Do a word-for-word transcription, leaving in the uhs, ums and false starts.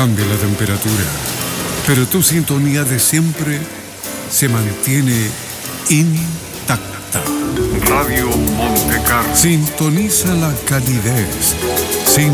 cambia la temperatura, pero tu sintonía de siempre se mantiene intacta. Radio Monte Carlo. Sintoniza la calidez.